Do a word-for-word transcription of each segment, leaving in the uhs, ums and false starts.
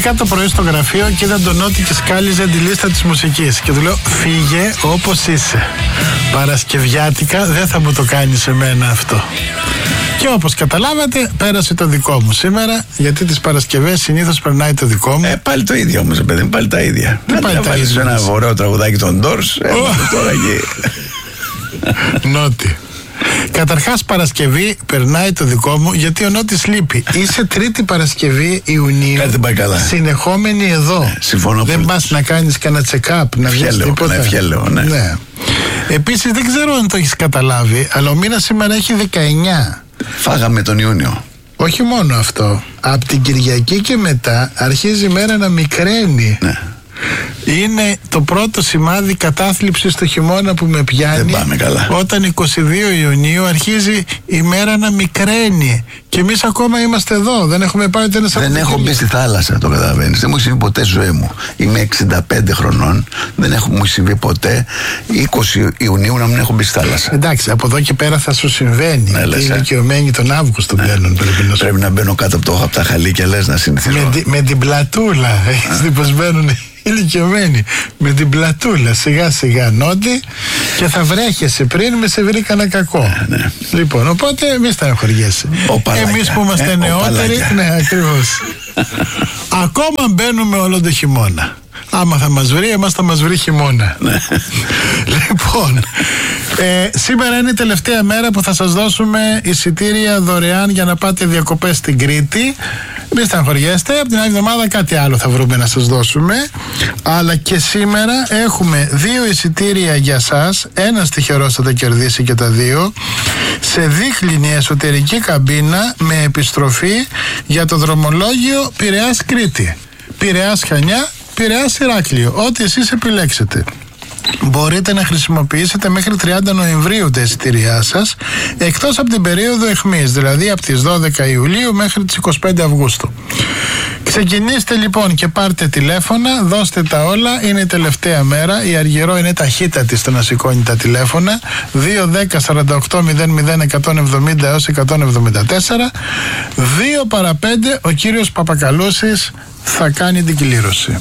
Μπήκα το πρωί στο γραφείο και είδα τον Νότι και σκάλιζε τη λίστα της μουσικής. Και του λέω, φύγε όπως είσαι. Παρασκευιάτικα δεν θα μου το κάνει σε μένα αυτό. Και όπως καταλάβατε, πέρασε το δικό μου σήμερα, γιατί τις Παρασκευές συνήθως περνάει το δικό μου. Ε, πάλι το ίδιο όμως, παιδί μου, πάλι τα ίδια. Τι πάλι τα ίδια. Ένα ωραίο τραγουδάκι των Doors. Ε, τώρα εκεί. Νότι. Καταρχάς Παρασκευή περνάει το δικό μου, γιατί ο Νότης λείπει. Είσαι Τρίτη Παρασκευή Ιουνίου. Κάτι πάει καλά. Συνεχόμενη εδώ. Ε, συμφωνώ. Δεν πας να κάνεις κανένα check-up, να βγεις τίποτα. Ναι, φιέλεο, ναι. ναι. Επίσης δεν ξέρω αν το έχεις καταλάβει, αλλά ο μήνας σήμερα έχει δεκαεννιά. Φάγαμε τον Ιούνιο. Όχι μόνο αυτό. Από την Κυριακή και μετά αρχίζει η μέρα να μικραίνει. Ναι. Είναι το πρώτο σημάδι κατάθλιψης στο χειμώνα που με πιάνει. Δεν πάμε καλά. Όταν είκοσι δύο Ιουνίου αρχίζει η μέρα να μικραίνει. Και εμείς ακόμα είμαστε εδώ. Δεν έχουμε πάει ούτε ένα Δεν έχω μπει στη θάλασσα, το καταλαβαίνεις. Δεν μου έχει συμβεί ποτέ στη ζωή μου. Είμαι εξήντα πέντε χρονών. Δεν έχω μου συμβεί ποτέ είκοσι Ιουνίου να μην έχω μπει στη θάλασσα. Εντάξει, από εδώ και πέρα θα σου συμβαίνει. Ναι, οι ε. ηλικιωμένοι τον Αύγουστο ναι. μπαίνουν. Πρέπει να, πρέπει να μπαίνω κάτω από, το, από τα χαλίκια, λες, να συνηθίζω. Με, με την πλατούλα. Έχεις δει πως μπαίνουν οι ηλικιωμένοι. Με την πλατούλα, σιγά σιγά Νότι, και θα βρέχεσαι πριν με σε βρει κανένα κακό. Ναι, ναι. Λοιπόν, οπότε εμείς θα εγχωριέσαι. Εμείς που είμαστε ε, νεότεροι, ναι, ακριβώς. Ακόμα μπαίνουμε όλο το χειμώνα. Άμα θα μας βρει, εμάς θα μας βρει χειμώνα. Λοιπόν, ε, σήμερα είναι η τελευταία μέρα που θα σας δώσουμε εισιτήρια δωρεάν για να πάτε διακοπές στην Κρήτη. Μην στεναχωριέστε, από την άλλη εβδομάδα κάτι άλλο θα βρούμε να σας δώσουμε. Αλλά και σήμερα έχουμε δύο εισιτήρια για σας. Ένας τυχερός θα τα κερδίσει και τα δύο, σε δίχλινη εσωτερική καμπίνα με επιστροφή για το δρομολόγιο Πειραιάς Κρήτη, Πειραιάς Χανιά, Πειραιάς Ηράκλειο, ό,τι εσείς επιλέξετε. Μπορείτε να χρησιμοποιήσετε μέχρι τριάντα Νοεμβρίου τα εισιτήριά σας, εκτός από την περίοδο αιχμής, δηλαδή από τις δώδεκα Ιουλίου μέχρι τις είκοσι πέντε Αυγούστου. Ξεκινήστε λοιπόν και πάρτε τηλέφωνα, δώστε τα όλα, είναι η τελευταία μέρα. Η Αργυρό είναι ταχύτατη στο να σηκώνει τα τηλέφωνα. δύο δέκα σαράντα οκτώ μηδέν μηδέν εκατόν εβδομήντα έως εκατόν εβδομήντα τέσσερα. δύο παρά πέντε ο κύριος Παπακαλούσης θα κάνει την κλήρωση.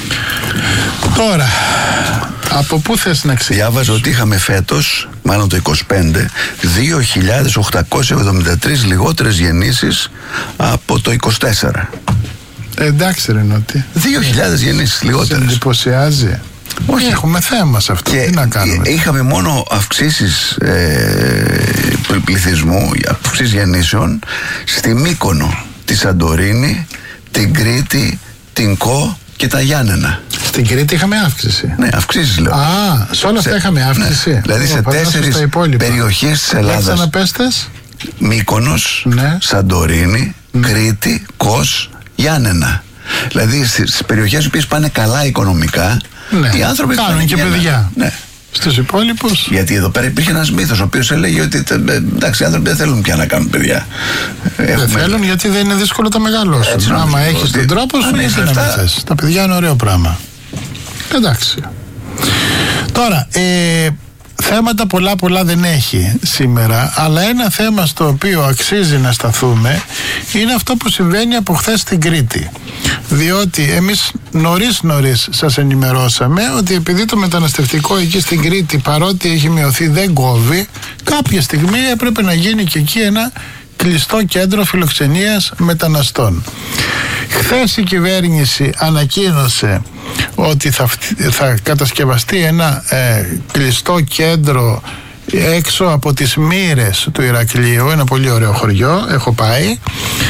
Τώρα, από πού θες να ξεκινήσεις? Διάβαζα ότι είχαμε φέτος, μάλλον το είκοσι πέντε, δύο χιλιάδες οκτακόσιες εβδομήντα τρεις λιγότερες γεννήσεις από το είκοσι τέσσερα. Ε, εντάξει ρε Νότι. δύο χιλιάδες γεννήσεις λιγότερες. Σε εντυπωσιάζει? Όχι. Έχουμε θέμα σε αυτό. Και τι να κάνουμε? Είχαμε μόνο αυξήσεις ε, πληθυσμού, αυξήσεις γεννήσεων στη Μύκονο, τη Σαντορίνη, την Κρήτη, την Κο και τα Γιάννενα. Στην Κρήτη είχαμε αύξηση. Ναι, αυξήσεις λέω. Α, σε όλα αυτά σε, είχαμε αύξηση. Ναι, δηλαδή σε τέσσερις περιοχές της Ελλάδας. Για ξαναπέστες. Μύκονος, ναι. Σαντορίνη, ναι. Κρήτη, Κος, Γιάννενα. Δηλαδή στις περιοχές που πάνε καλά οικονομικά, ναι. Οι άνθρωποι κάνουν και παιδιά. παιδιά. Ναι. Στους υπόλοιπους. Γιατί εδώ πέρα υπήρχε ένας μύθος ο οποίος έλεγε ότι εντάξει, οι άνθρωποι δεν θέλουν πια να κάνουν παιδιά. Δεν Έχουμε... θέλουν γιατί δεν είναι δύσκολο τα μεγαλώσουν. Άμα έχεις τον τρόπο σου, γιατί να μην θες. Τα παιδιά είναι ωραίο πράγμα. Εντάξει. Τώρα, ε, θέματα πολλά πολλά δεν έχει σήμερα, αλλά ένα θέμα στο οποίο αξίζει να σταθούμε είναι αυτό που συμβαίνει από χθες στην Κρήτη. Διότι εμείς νωρίς νωρίς σας ενημερώσαμε ότι επειδή το μεταναστευτικό εκεί στην Κρήτη, παρότι έχει μειωθεί, δεν κόβει, κάποια στιγμή έπρεπε να γίνει και εκεί ένα κλειστό κέντρο φιλοξενίας μεταναστών. Χθες η κυβέρνηση ανακοίνωσε ότι θα, θα κατασκευαστεί ένα ε, κλειστό κέντρο έξω από τις Μοίρες του Ηρακλείου, ένα πολύ ωραίο χωριό, έχω πάει,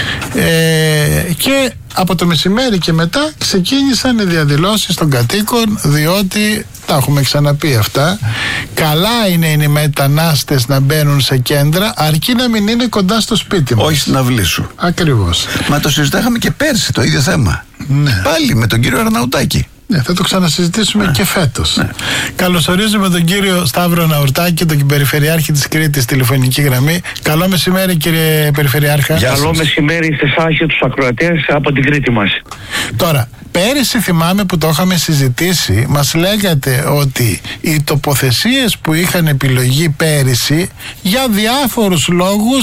ε, και από το μεσημέρι και μετά ξεκίνησαν οι διαδηλώσεις των κατοίκων, διότι τα έχουμε ξαναπεί αυτά, καλά είναι οι μετανάστες να μπαίνουν σε κέντρα αρκεί να μην είναι κοντά στο σπίτι μας. Όχι στην αυλή σου. Ακριβώς. Μα το συζητάγαμε και πέρσι το ίδιο θέμα. Ναι. Πάλι με τον κύριο Αρναουτάκη. Ναι, θα το ξανασυζητήσουμε ναι. και φέτος. Ναι. Καλωσορίζουμε τον κύριο Σταύρο Ναουρτάκη, τον Περιφερειάρχη της Κρήτης, τηλεφωνική γραμμή. Καλό μεσημέρι, κύριε Περιφερειάρχα. Καλό μεσημέρι σε εσάς και τους ακροατές από την Κρήτη μας. Τώρα, πέρυσι θυμάμαι που το είχαμε συζητήσει, μας λέγατε ότι οι τοποθεσίες που είχαν επιλογή πέρυσι για διάφορους λόγους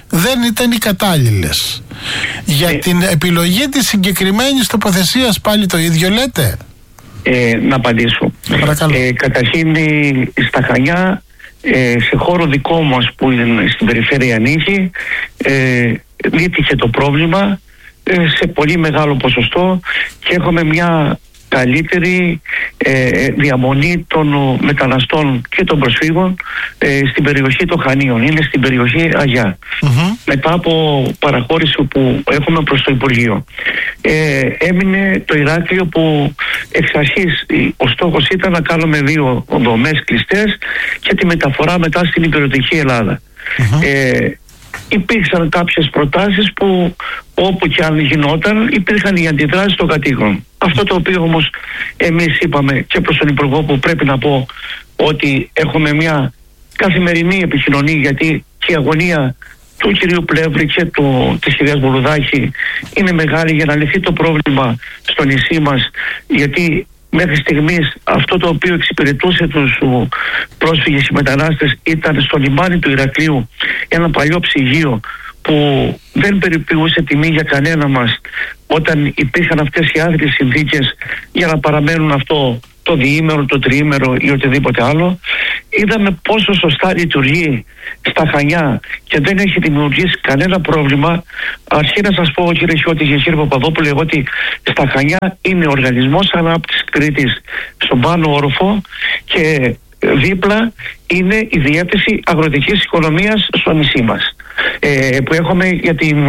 δεν ήταν οι κατάλληλες. Για ε, την επιλογή της συγκεκριμένης τοποθεσίας πάλι το ίδιο λέτε? Ε, να απαντήσω. Ε, καταρχήν στα Χανιά, ε, σε χώρο δικό μας που είναι στην περιφέρεια Νίκη, ε, λύθηκε το πρόβλημα ε, σε πολύ μεγάλο ποσοστό και έχουμε μια καλύτερη ε, διαμονή των μεταναστών και των προσφύγων ε, στην περιοχή των Χανίων. Είναι στην περιοχή Αγιά. Mm-hmm. Μετά από παραχώρηση που έχουμε προς το Υπουργείο. Ε, έμεινε το Ηράκλειο που εξ αρχής ο στόχος ήταν να κάνουμε δύο δομές κλειστές και τη μεταφορά μετά στην υπηρετική Ελλάδα. Mm-hmm. Ε, υπήρξαν κάποιες προτάσεις που όπου και αν γινόταν υπήρχαν οι αντιδράσεις των κατοίκων. Αυτό το οποίο όμως εμείς είπαμε και προς τον Υπουργό, που πρέπει να πω ότι έχουμε μια καθημερινή επικοινωνία, γιατί και η αγωνία του κυρίου Πλεύρη και του, της κυρίας Μπουρουδάκη είναι μεγάλη για να λυθεί το πρόβλημα στο νησί μας, γιατί μέχρι στιγμής αυτό το οποίο εξυπηρετούσε τους πρόσφυγες και μετανάστες ήταν στο λιμάνι του Ηρακλείου ένα παλιό ψυγείο που δεν περιποιούσε τιμή για κανένα μας όταν υπήρχαν αυτές οι άθλιες συνθήκες για να παραμένουν αυτό το διήμερο, το τριήμερο ή οτιδήποτε άλλο. Είδαμε πόσο σωστά λειτουργεί στα Χανιά και δεν έχει δημιουργήσει κανένα πρόβλημα. Αρχή να σας πω, κύριε Χιώτη και κύριε Παπαδόπουλε, ότι στα Χανιά είναι ο Οργανισμός Ανάπτυξης Κρήτης στον πάνω όροφο και δίπλα είναι η Διεύθυνση Αγροτικής Οικονομίας στο νησί μας, ε, που έχουμε για, την,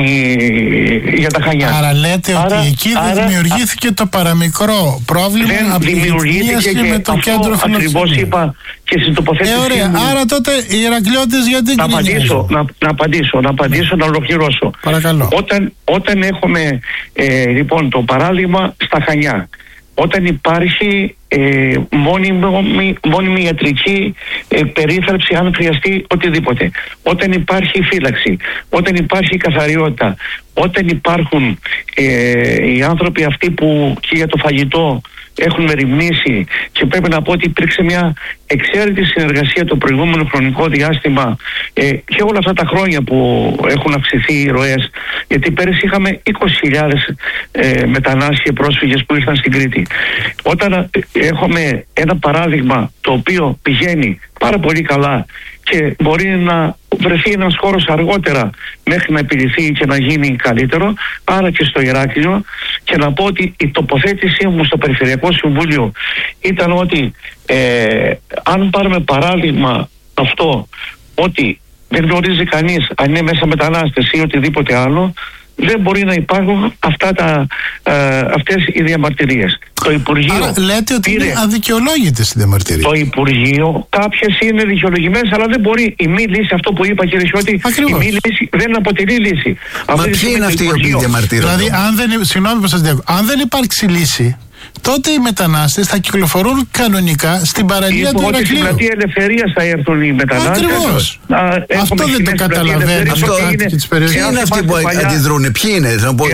για τα Χανιά. Άρα λέτε άρα, ότι εκεί άρα, δεν δημιουργήθηκε το παραμικρό πρόβλημα από τη δημιουργήθηκε και με το αυτό κέντρο ακριβώς είπα και στην τοποθέτηση. Ε, ωραία. Μου. Άρα τότε οι Ηρακλειώτες γιατί να απαντήσω, να, να απαντήσω, να απαντήσω, να ολοκληρώσω. Παρακαλώ. Όταν, όταν έχουμε ε, λοιπόν το παράδειγμα στα Χανιά, όταν υπάρχει ε, μόνιμη, μόνιμη ιατρική ε, περίθαλψη αν χρειαστεί οτιδήποτε, όταν υπάρχει φύλαξη, όταν υπάρχει καθαριότητα, όταν υπάρχουν ε, οι άνθρωποι αυτοί που και για το φαγητό έχουν μεριμνήσει, και πρέπει να πω ότι υπήρξε μια εξαίρετη συνεργασία το προηγούμενο χρονικό διάστημα ε, και όλα αυτά τα χρόνια που έχουν αυξηθεί οι ροές, γιατί πέρυσι είχαμε είκοσι χιλιάδες ε, μετανάστες και πρόσφυγες που ήρθαν στην Κρήτη. Όταν ε, έχουμε ένα παράδειγμα το οποίο πηγαίνει πάρα πολύ καλά και μπορεί να βρεθεί ένας χώρος αργότερα μέχρι να επιληθεί και να γίνει καλύτερο, άρα και στο Ηράκλειο, και να πω ότι η τοποθέτησή μου στο Περιφερειακό Συμβούλιο ήταν ότι ε, αν πάρουμε παράδειγμα αυτό, ότι δεν γνωρίζει κανείς αν είναι μέσα μετανάστες ή οτιδήποτε άλλο, δεν μπορεί να υπάρχουν αυτά τα, ε, αυτές οι διαμαρτυρίες. Το Υπουργείο. Άρα λέτε ότι πήρε, είναι αδικαιολόγητες οι διαμαρτυρίες. Το Υπουργείο, κάποιες είναι δικαιολογημένες, αλλά δεν μπορεί η μη λύση, αυτό που είπα κύριε Σιώτη, η μη λύση δεν αποτελεί λύση. Μα ποιοι είναι αυτοί οι οποίοι διαμαρτύρονται? Δηλαδή, αν δεν, συγγνώμη που σας διακόπτω, αν δεν υπάρξει λύση, τότε οι μετανάστες θα κυκλοφορούν κανονικά στην παραλία του Ηρακλείου. Στην πλατεία Ελευθερίας θα έρθουν οι μετανάστες. Ακριβώς. Αυτό δεν το καταλαβαίνω. Ποιοι είναι αυτοί που αντιδρούν, ποιοι είναι?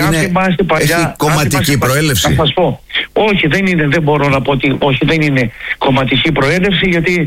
Έχει κομματική προέλευση? Θα σας πω. Όχι, δεν είναι, δεν μπορώ να πω ότι όχι, δεν είναι κομματική προέλευση, γιατί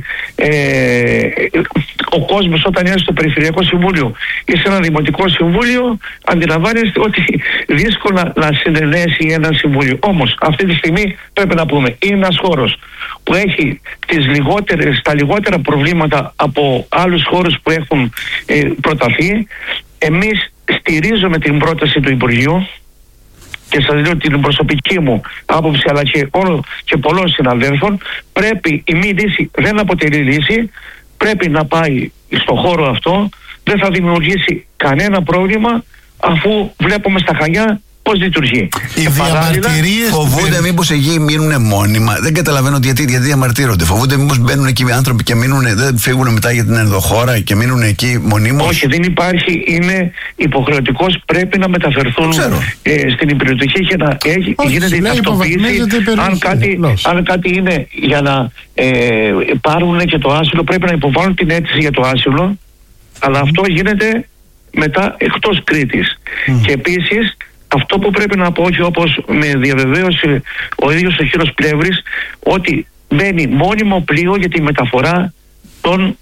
ε, ο κόσμος όταν είναι στο Περιφερειακό Συμβούλιο ή σε ένα Δημοτικό Συμβούλιο, αντιλαμβάνεστε ότι δύσκολα να συνενέσει ένα συμβούλιο. Όμως αυτή τη στιγμή πρέπει να πούμε, είναι ένας χώρος που έχει τις λιγότερες, τα λιγότερα προβλήματα από άλλους χώρους που έχουν ε, προταθεί. Εμείς στηρίζουμε την πρόταση του Υπουργείου και σας λέω την προσωπική μου άποψη, αλλά και, όλο, και πολλών συναδέλφων. Πρέπει η μη λύση δεν αποτελεί λύση, πρέπει να πάει στο χώρο αυτό, δεν θα δημιουργήσει κανένα πρόβλημα, αφού βλέπουμε στα Χανιά πώς λειτουργεί. Οι διαμαρτυρίες φοβούνται μήπως εκεί μείνουν μόνιμα? Δεν καταλαβαίνω γιατί, γιατί διαμαρτύρονται. Φοβούνται μήπως μπαίνουν εκεί οι άνθρωποι και μείνουν, δεν φύγουν μετά για την ενδοχώρα και μείνουν εκεί μονίμως? Όχι, δεν υπάρχει. Είναι υποχρεωτικός, πρέπει να μεταφερθούν ε, στην υπηρετική και να έχει, όχι, γίνεται η ταυτοποίηση. Αν κάτι, αν κάτι είναι για να ε, πάρουν και το άσυλο, πρέπει να υποβάλουν την αίτηση για το άσυλο, αλλά αυτό γίνεται μετά εκτός Κρήτης. Mm. Και επίσης αυτό που πρέπει να πω, και όπως με διαβεβαίωσε ο ίδιος ο κύριος Πλεύρης, ότι μπαίνει μόνιμο πλοίο για τη μεταφορά των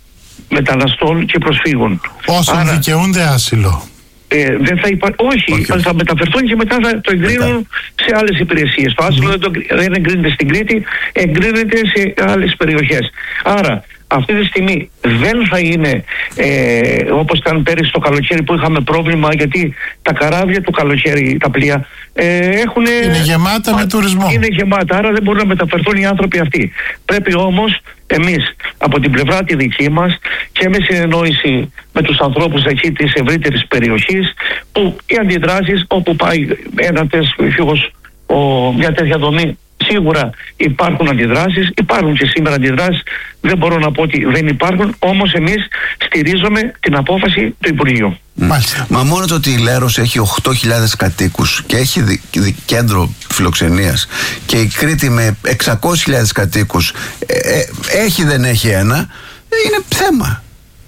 μεταναστών και προσφύγων. Όσων Άρα, δικαιούνται άσυλο. Ε, δεν θα υπά... Όχι, okay. θα μεταφερθούν και μετά θα το εγκρίνουν μετά. σε άλλες υπηρεσίες. Το άσυλο mm. δεν, το... δεν εγκρίνεται στην Κρήτη, εγκρίνεται σε άλλες περιοχές. Άρα, αυτή τη στιγμή δεν θα είναι ε, όπως ήταν πέρυσι το καλοκαίρι που είχαμε πρόβλημα, γιατί τα καράβια του καλοκαίρι, τα πλοία, ε, έχουν, είναι γεμάτα α, με τουρισμό. Είναι γεμάτα, άρα δεν μπορούν να μεταφερθούν οι άνθρωποι αυτοί. Πρέπει όμως εμείς από την πλευρά τη δική μας και με συνεννόηση με τους ανθρώπους εκεί της ευρύτερης περιοχής, που οι αντιδράσεις όπου πάει ένα τέτοιος, μια τέτοια δομή, σίγουρα υπάρχουν αντιδράσεις, υπάρχουν και σήμερα αντιδράσεις, δεν μπορώ να πω ότι δεν υπάρχουν, όμως εμείς στηρίζουμε την απόφαση του Υπουργείου. Μάλιστα. Μα μόνο το ότι η Λέρος έχει οκτώ χιλιάδες κατοίκους και έχει δι, δι, κέντρο φιλοξενίας, και η Κρήτη με εξακόσιες χιλιάδες κατοίκους ε, ε, έχει δεν έχει ένα, είναι θέμα.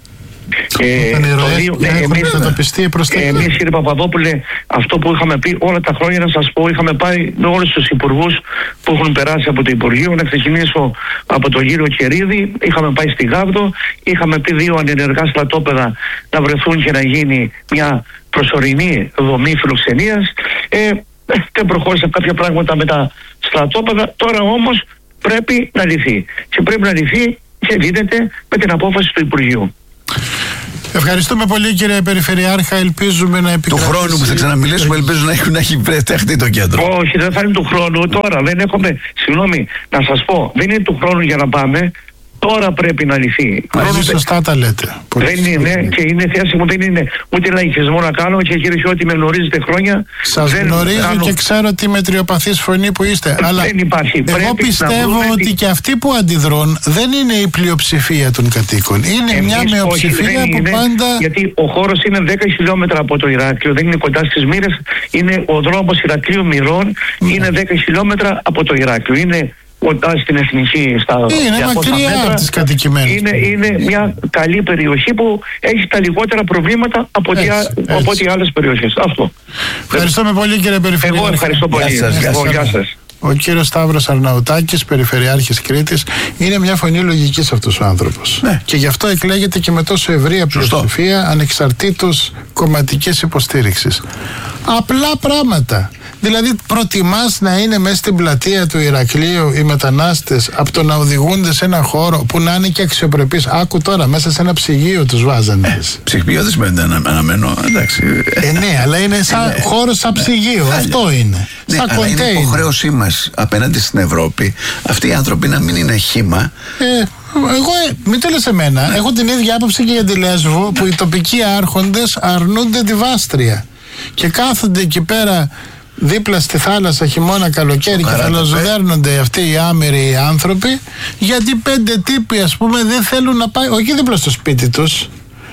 Εμείς, κύριε Παπαδόπουλε, αυτό που είχαμε πει όλα τα χρόνια, να σας πω, είχαμε πάει με όλους τους υπουργούς που έχουν περάσει από το Υπουργείο. Να ξεκινήσω από τον κύριο Κερίδη, είχαμε πάει στη Γάβδο, είχαμε πει δύο ανενεργά στρατόπεδα να βρεθούν και να γίνει μια προσωρινή δομή φιλοξενίας. Ε, δεν προχώρησαν κάποια πράγματα με τα στρατόπεδα, τώρα όμως πρέπει να λυθεί. Και πρέπει να λυθεί και λύνεται με την απόφαση του Υπουργείου. Ευχαριστούμε πολύ, κύριε Περιφερειάρχα. Ελπίζουμε να επικρατήσει. Του χρόνου που θα ξαναμιλήσουμε, ελπίζω να έχει, να έχει πρετεχτεί το κέντρο. Όχι, δεν θα είναι του χρόνου. Τώρα δεν έχουμε. Συγγνώμη, να σας πω, δεν είναι του χρόνου για να πάμε. Τώρα πρέπει να λυθεί. Πολύ σωστά τα λέτε. Δεν είναι, και είναι θέση μου, δεν είναι ούτε λαϊκισμό να κάνω, και κύριε Χιώτη, με γνωρίζετε χρόνια. Σας γνωρίζω κάνω... και ξέρω τη μετριοπαθής φωνή που είστε. Αλλά δεν υπάρχει. Εγώ πρέπει πιστεύω ότι τι... και αυτοί που αντιδρούν δεν είναι η πλειοψηφία των κατοίκων. Είναι Εμείς μια μειοψηφία που είναι, πάντα. Γιατί ο χώρος είναι δέκα χιλιόμετρα από το Ηράκλειο, δεν είναι κοντά στις Μύρες. Είναι ο δρόμος Ηρακλείου Μυρών, mm. είναι δέκα χιλιόμετρα από το Ηράκλειο. Είναι κοντά στην εθνική, στα είναι μακριά μέτρα, από τις κατοικημένες. Είναι, είναι μια καλή περιοχή που έχει τα λιγότερα προβλήματα από, έτσι, δια, έτσι. από ό,τι άλλες περιοχές. Αυτό. Ευχαριστούμε πολύ, κύριε Περιφερειάρχη. Εγώ ευχαριστώ πολύ. Γεια σας, γεια σας. Γεια σας. Ο κύριος Σταύρος Αρναουτάκης, Περιφερειάρχης Κρήτης, είναι μια φωνή λογικής αυτός ο άνθρωπος. Ναι. Και γι' αυτό εκλέγεται και με τόσο ευρεία πλειοψηφία, ανεξαρτήτως κομματικής υποστήριξης. Απλά πράγματα. Δηλαδή, προτιμάς να είναι μέσα στην πλατεία του Ηρακλείου οι μετανάστες από το να οδηγούνται σε ένα χώρο που να είναι και αξιοπρεπής. Άκου τώρα, μέσα σε ένα ψυγείο τους βάζανε. Ε, ψυγείο δεν σημαίνει να αναμένω, εντάξει. Ε, ναι, αλλά είναι σαν ε, χώρο σαν ψυγείο. Ναι, αυτό είναι. Ναι, σαν αλλά είναι υποχρέωσή μας απέναντι στην Ευρώπη αυτοί οι άνθρωποι να μην είναι χύμα. Ε, εγώ, ε, μην το λες εμένα. Έχω την ίδια άποψη και για τη Λέσβο, που οι τοπικοί άρχοντες αρνούνται τη βάστρια και κάθονται εκεί πέρα δίπλα στη θάλασσα χειμώνα καλοκαίρι και θαλασσοδέρνονται αυτοί οι άμεροι άνθρωποι, γιατί πέντε τύποι, ας πούμε, δεν θέλουν να πάει όχι δίπλα στο σπίτι τους,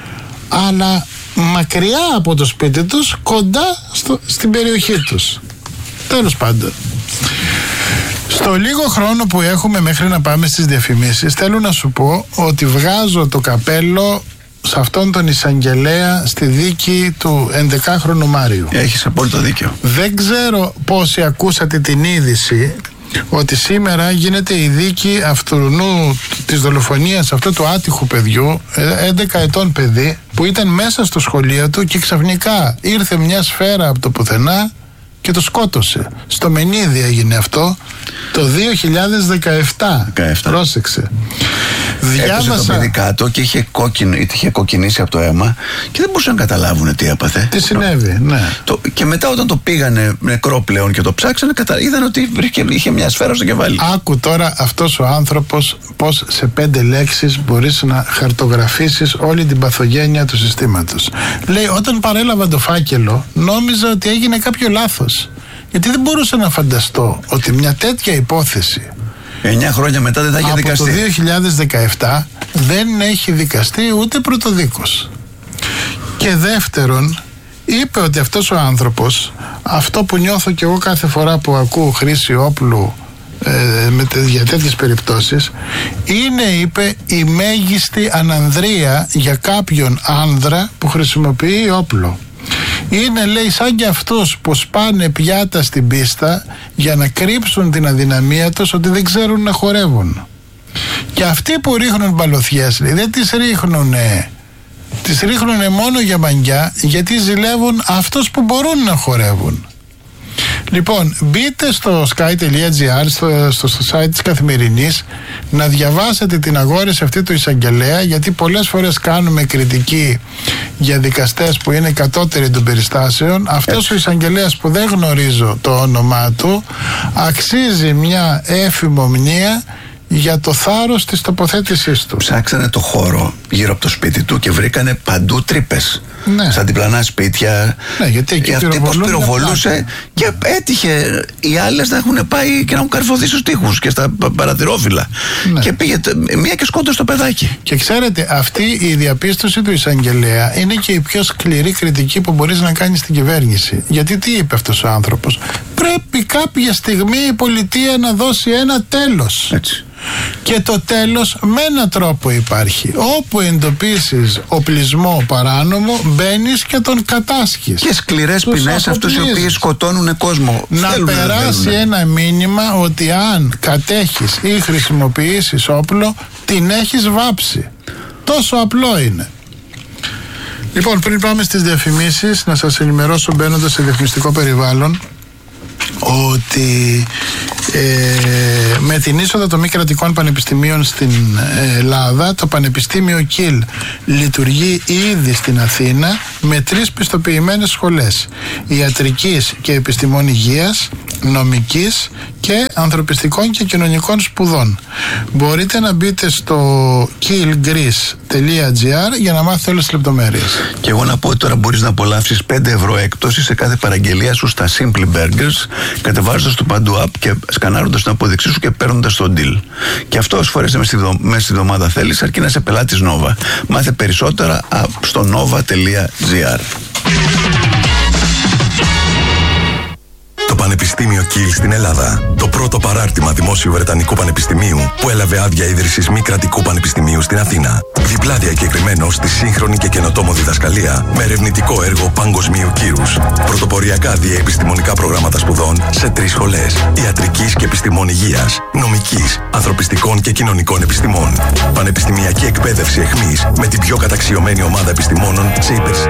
αλλά μακριά από το σπίτι τους, κοντά στο, στην περιοχή τους. Τέλος πάντων, στο λίγο χρόνο που έχουμε μέχρι να πάμε στις διαφημίσεις, θέλω να σου πω ότι βγάζω το καπέλο σε αυτόν τον εισαγγελέα στη δίκη του ενδεκάχρονου Μάριου. Έχεις απόλυτο δίκιο. Δεν ξέρω πόσοι ακούσατε την είδηση ότι σήμερα γίνεται η δίκη αυτού της δολοφονίας αυτού του άτυχου παιδιού, έντεκα ετών παιδί, που ήταν μέσα στο σχολείο του και ξαφνικά ήρθε μια σφαίρα από το πουθενά και το σκότωσε. Στο Μενίδη έγινε αυτό το δύο χιλιάδες δεκαεπτά. δεκαεπτά. Πρόσεξε. Διάβασα... Έπεσε το παιδί κάτω και είχε, κόκκινο, είχε κοκκινήσει από το αίμα και δεν μπορούσαν να καταλάβουν τι έπαθε. Τι συνέβη, ναι. Το, και μετά όταν το πήγανε νεκρό πλέον και το ψάξανε, κατα... είδαν ότι είχε μια σφαίρα στο κεφάλι. Άκου τώρα αυτός ο άνθρωπος πως σε πέντε λέξεις μπορείς να χαρτογραφήσεις όλη την παθογένεια του συστήματος. Λέει, όταν παρέλαβα το φάκελο νόμιζα ότι έγινε κάποιο λάθος, γιατί δεν μπορούσα να φανταστώ ότι μια τέτοια υπόθεση εννιά χρόνια μετά δεν θα έχει δικαστεί. Από το δύο χιλιάδες δεκαεπτά δεν έχει δικαστεί ούτε πρωτοδίκος. Και δεύτερον, είπε ότι αυτός ο άνθρωπος, αυτό που νιώθω και εγώ κάθε φορά που ακούω χρήση όπλου ε, με, για τέτοιες περιπτώσεις, είναι, είπε, η μέγιστη ανανδρεία για κάποιον άνδρα που χρησιμοποιεί όπλο. Είναι, λέει, σαν και αυτούς που σπάνε πιάτα στην πίστα για να κρύψουν την αδυναμία τους ότι δεν ξέρουν να χορεύουν. Και αυτοί που ρίχνουν μπαλωθιές δεν τις ρίχνουνε, τις ρίχνουνε μόνο για μαγιά, γιατί ζηλεύουν αυτούς που μπορούν να χορεύουν. Λοιπόν, μπείτε στο sky.gr, στο, στο, στο site της Καθημερινής, να διαβάσετε την αγόρευση αυτή του εισαγγελέα, γιατί πολλές φορές κάνουμε κριτική για δικαστές που είναι κατώτεροι των περιστάσεων. Αυτός ο εισαγγελέας, που δεν γνωρίζω το όνομά του, αξίζει μια έφημομνία για το θάρρος της τοποθέτησής του. Ψάξανε το χώρο γύρω από το σπίτι του και βρήκανε παντού τρύπες. Ναι. Στα διπλανά σπίτια. Ναι, γιατί εκεί αυτή πως πυροβολούσε και έτυχε οι άλλες να έχουν πάει και να έχουν καρφωθεί στους τοίχους και στα παρατηρόφυλλα. Ναι. Και πήγε μία και σκότωσε το παιδάκι. Και ξέρετε, αυτή η διαπίστωση του εισαγγελέα είναι και η πιο σκληρή κριτική που μπορείς να κάνεις στην κυβέρνηση. Γιατί τι είπε αυτός ο άνθρωπος? Πρέπει κάποια στιγμή η πολιτεία να δώσει ένα τέλος. Έτσι. Και το τέλος με έναν τρόπο υπάρχει. Όπου εντοπίσεις οπλισμό παράνομο, μπαίνεις και τον κατάσχεις. Και σκληρές ποινές αυτούς οι οποίοι σκοτώνουν κόσμο. Να Θέλουν, περάσει θέλουν. ένα μήνυμα ότι αν κατέχεις ή χρησιμοποιήσεις όπλο, την έχεις βάψει. Τόσο απλό είναι. Λοιπόν, πριν πάμε στις διαφημίσεις, να σας ενημερώσω, μπαίνοντας σε διαφημιστικό περιβάλλον, ότι ε, με την είσοδο των μη κρατικών πανεπιστημίων στην Ελλάδα, το Πανεπιστήμιο Κιλ λειτουργεί ήδη στην Αθήνα με τρεις πιστοποιημένες σχολές: ιατρικής και επιστημών υγείας, νομικής και ανθρωπιστικών και κοινωνικών σπουδών. Μπορείτε να μπείτε στο killgreece τελεία gr για να μάθετε όλες τις λεπτομέρειες. Και εγώ να πω ότι τώρα μπορείς να απολαύσεις πέντε ευρώ έκπτωση σε κάθε παραγγελία σου στα Simply Burgers, κατεβάζοντας το παντού app και σκανάροντας την απόδειξή σου και παίρνοντας το deal. Και αυτό όσες φορές μέσα στη εβδομάδα θέλεις, αρκεί να είσαι πελάτης Nova. Μάθε περισσότερα στο nova τελεία gr. Το Πανεπιστήμιο Κιλ στην Ελλάδα. Το πρώτο παράρτημα δημόσιου Βρετανικού Πανεπιστημίου που έλαβε άδεια ίδρυσης μη κρατικού πανεπιστημίου στην Αθήνα. Διπλά διακεκριμένο στη σύγχρονη και καινοτόμο διδασκαλία με ερευνητικό έργο παγκοσμίου κύρους. Πρωτοποριακά διαεπιστημονικά προγράμματα σπουδών σε τρεις σχολές: ιατρικής και επιστημών υγείας, νομικής, ανθρωπιστικών και κοινωνικών επιστημών. Πανεπιστημιακή εκπαίδευση εχμής με την πιο καταξιωμένη ομάδα επιστημόνων σε υπερσ...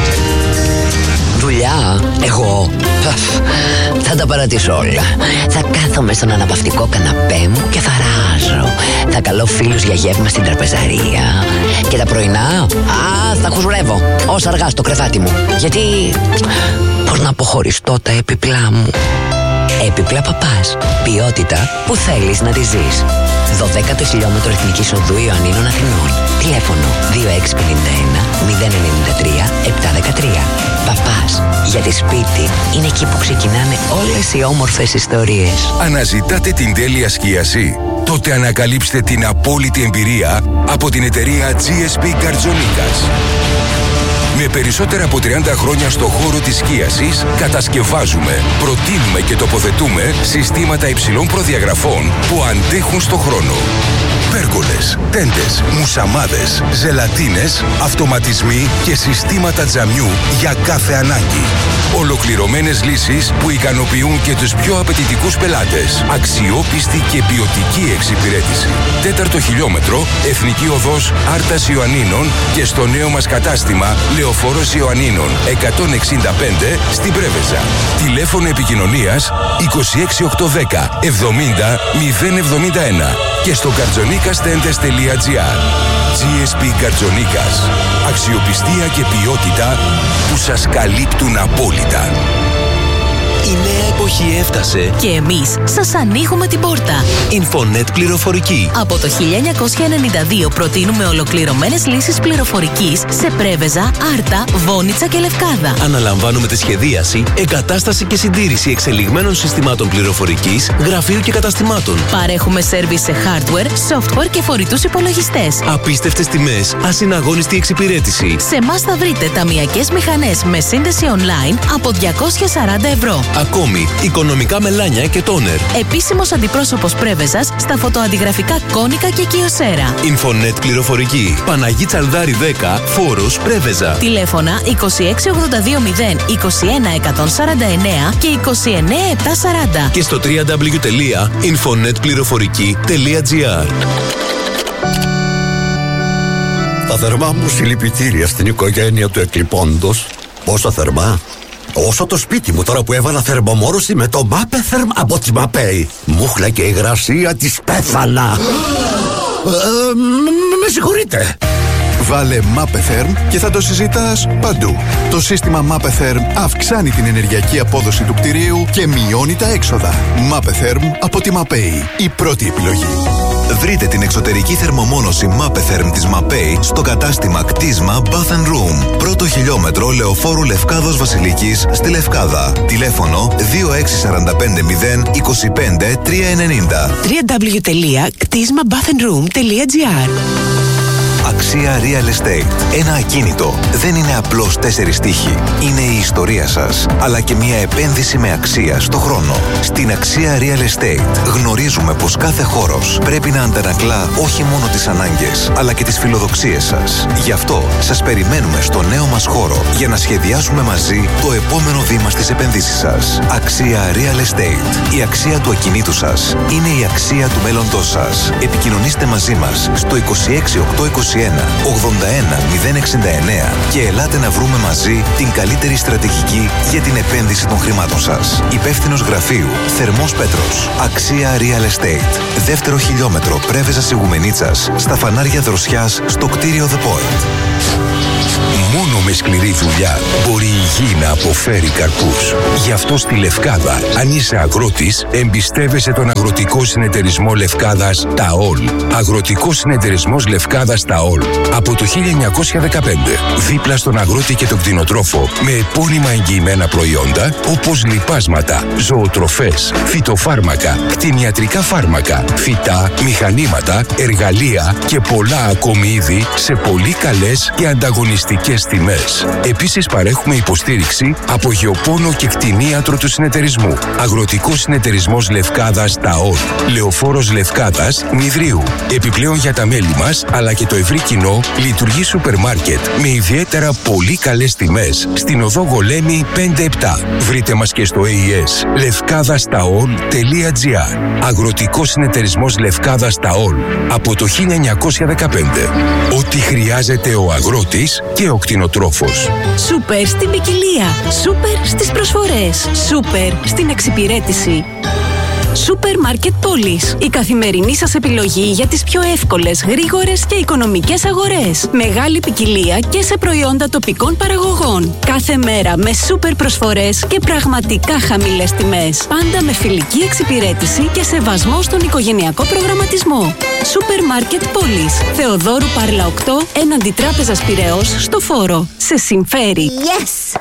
Δουλειά, εγώ θα τα παρατήσω όλα. Θα κάθομαι στον αναπαυτικό καναπέ μου και θα ράζω. Θα καλώ φίλους για γεύμα στην τραπεζαρία. Και τα πρωινά, α, θα χουσουρεύω όσα αργά στο κρεβάτι μου. Γιατί, πώς να αποχωριστώ τα έπιπλά μου. Έπιπλα Παπάς. Ποιότητα που θέλεις να τη ζεις. δωδέκατο χιλιόμετρο Εθνικής Οδού Ιωαννίνων Αθηνών. Τηλέφωνο δύο έξι πέντε ένα μηδέν εννιά τρία επτά ένα τρία. Παπάς. Γιατί σπίτι είναι εκεί που ξεκινάνε όλες οι όμορφες ιστορίες. Αναζητάτε την τέλεια σκίαση? Τότε ανακαλύψτε την απόλυτη εμπειρία από την εταιρεία τζι ες πι Καρτζονίκας. Με περισσότερα από τριάντα χρόνια στο χώρο της σκίασης, κατασκευάζουμε, προτείνουμε και τοποθετούμε συστήματα υψηλών προδιαγραφών που αντέχουν στο χρόνο. Πέργολες, τέντες, μουσαμάδες, ζελατίνες, αυτοματισμοί και συστήματα τζαμιού για κάθε ανάγκη. Ολοκληρωμένες λύσεις που ικανοποιούν και τους πιο απαιτητικούς πελάτες. Αξιόπιστη και ποιοτική εξυπηρέτηση. Τέταρτο χιλιόμετρο, Εθνική Οδός Άρτας Ιωαννίνων και στο νέο μας κατάστημα Λεωφόρος Ιωαννίνων εκατόν εξήντα πέντε στην Πρέβεζα. Τηλέφωνο επικοινωνίας είκοσι έξι οκτακόσια δέκα εβδομήντα μηδέν εβδομήντα ένα και στο καρτζονίκας τέντες τελεία gr. τζι ες πι Καρτζονίκας. Αξιοπιστία και ποιότητα που σας καλύπτουν απόλυτα. Η νέα εποχή έφτασε και εμείς σας ανοίγουμε την πόρτα. Infonet Πληροφορική. Από το χίλια εννιακόσια ενενήντα δύο προτείνουμε ολοκληρωμένες λύσεις πληροφορικής σε Πρέβεζα, Άρτα, Βόνιτσα και Λευκάδα. Αναλαμβάνουμε τη σχεδίαση, εγκατάσταση και συντήρηση εξελιγμένων συστημάτων πληροφορικής, γραφείου και καταστημάτων. Παρέχουμε σέρβις σε hardware, software και φορητούς υπολογιστές. Απίστευτες τιμές, ασυναγώνιστη εξυπηρέτηση. Σε εμάς θα βρείτε ταμειακές μηχανές με σύνδεση online από διακόσια σαράντα ευρώ. Ακόμη, οικονομικά μελάνια και τόνερ. Επίσημος αντιπρόσωπος Πρέβεζας στα φωτοαντιγραφικά Κόνικα και Κιοσέρα. Infonet Πληροφορική. Παναγί Τσαλδάρη δέκα, Φόρος, Πρέβεζα. Τηλέφωνα είκοσι έξι ογδόντα δύο μηδέν είκοσι ένα εκατόν σαράντα εννέα και είκοσι εννέα επτακόσια σαράντα. Και στο double-u double-u double-u τελεία infonet πληροφορική τελεία gr. Τα θερμά μου συλληπιτήρια στην οικογένεια του εκλειπώντος. Πόσο θερμά? Όσο το σπίτι μου τώρα που έβαλα θερμομόρωση με το Μάπεθερμ από τη Μαπέη. Μούχλα και υγρασία της πέθανα. ε, Με συγχωρείτε. Βάλε Μάπεθερμ και θα το συζητάς παντού. Το σύστημα Μάπεθερμ αυξάνει την ενεργειακή απόδοση του κτηρίου και μειώνει τα έξοδα. Μάπεθερμ από τη Μαπέη. Η πρώτη επιλογή. Βρείτε την εξωτερική θερμομόνωση Μάπεθερμ της Μαπέη στο κατάστημα κτίσμα Bath and Room. Πρώτο χιλιόμετρο Λεωφόρου Λευκάδος Βασιλικής στη Λευκάδα. Τηλέφωνο δύο έξι τέσσερα πέντε μηδέν είκοσι πέντε τριακόσια ενενήντα. double-u double-u double-u τελεία κτίσμα bath and room τελεία gr. Αξία Real Estate. Ένα ακίνητο δεν είναι απλώς τέσσερις τείχη. Είναι η ιστορία σας, αλλά και μια επένδυση με αξία στο χρόνο. Στην Αξία Real Estate γνωρίζουμε πως κάθε χώρος πρέπει να αντανακλά όχι μόνο τις ανάγκες, αλλά και τις φιλοδοξίες σας. Γι' αυτό σας περιμένουμε στο νέο μας χώρο για να σχεδιάσουμε μαζί το επόμενο βήμα στις επενδύσεις σας. Αξία Real Estate. Η αξία του ακινήτου σας είναι η αξία του μέλλοντός σας. Επικοινωνήστε μαζί μας στο είκοσι έξι οκτακόσια είκοσι ένα ογδόντα ένα μηδέν εξήντα εννέα και ελάτε να βρούμε μαζί την καλύτερη στρατηγική για την επένδυση των χρημάτων σας. Υπεύθυνος γραφείου Θερμός Πέτρος. Αξία Real Estate. Δεύτερο χιλιόμετρο Πρέβεζας Ιγουμενίτσας στα φανάρια Δροσιάς στο κτίριο The Point. Μόνο με σκληρή δουλειά μπορεί η γη να αποφέρει καρπούς. Γι' αυτό στη Λευκάδα, αν είσαι αγρότης, εμπιστεύεσαι τον Αγροτικό Συνεταιρισμό Λευκάδας ΤΑΟΛ. Αγροτικός Συνεταιρισμός Λευκάδας ΤΑΟΛ. Από το χίλια εννιακόσια δεκαπέντε. Δίπλα στον αγρότη και τον κτηνοτρόφο. Με επώνυμα εγγυημένα προϊόντα όπως λιπάσματα, ζωοτροφές, φυτοφάρμακα, κτηνιατρικά φάρμακα, φυτά, μηχανήματα, εργαλεία και πολλά ακόμη είδη σε πολύ καλές και ανταγωνιστικές τιμές. Επίσης παρέχουμε υποστήριξη από γεωπόνο και κτηνίατρο του συνεταιρισμού. Αγροτικός Συνεταιρισμός Λευκάδας ΤΑΟΛ. Λεωφόρος Λευκάδας Μηδρίου. Επιπλέον για τα μέλη μας αλλά και το ευρύ κοινό λειτουργεί σούπερ μάρκετ με ιδιαίτερα πολύ καλές τιμές στην οδό Γολέμη πέντε επτά. Βρείτε μας και στο έι ες λευκάδας ταολ τελεία τζι άρ. Αγροτικός Συνεταιρισμός Λευκάδας ΤΑΟΛ. Από το χίλια εννιακόσια δεκαπέντε. Ό,τι χρειάζεται ο αγρότης και ο κτηνοτρόφος. Σούπερ στην ποικιλία. Σούπερ στις προσφορές. Σούπερ στην εξυπηρέτηση. Σούπερ Μάρκετ Πόλης. Η καθημερινή σας επιλογή για τις πιο εύκολες, γρήγορες και οικονομικές αγορές. Μεγάλη ποικιλία και σε προϊόντα τοπικών παραγωγών. Κάθε μέρα με σούπερ προσφορές και πραγματικά χαμηλές τιμές. Πάντα με φιλική εξυπηρέτηση και σεβασμό στον οικογενειακό προγραμματισμό. Σούπερ Μάρκετ Πόλης. Θεοδόρου Πάρλα οκτώ, έναντι Τράπεζας Πειραιώς, στο Φόρο. Σε συμφέρει. Yes!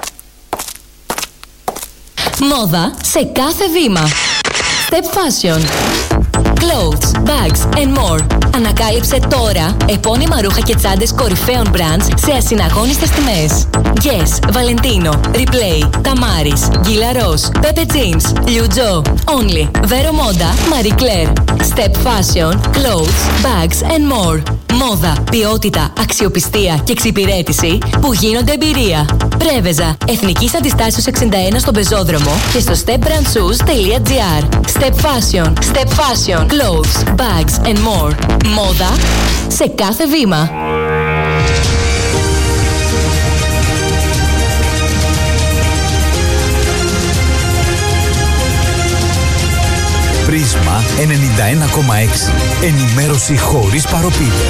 Μόδα σε κάθε βήμα. Step Fashion. Clothes, bags and more. Ανακάλυψε τώρα επώνυμα ρούχα και τσάντες κορυφαίων brands σε ασυναγώνιστες τιμές. Guess, Valentino, Replay, Tamaris, Gilaros, Pepe Jeans, Liu Jo, Only, Vero Moda, Marie Claire. Step Fashion, Clothes, bags and more. Μόδα, ποιότητα, αξιοπιστία και εξυπηρέτηση που γίνονται εμπειρία. Πρέβεζα, Εθνικής Αντιστάσεως εξήντα ένα στον Πεζόδρομο και στο step brand shoes τελεία τζι άρ. Step Fashion, Step Fashion, Clothes, bags and more. Μόδα σε κάθε βήμα. Πρίσμα ενενήντα ένα κόμμα έξι. Ενημέρωση χωρίς παροπίδες.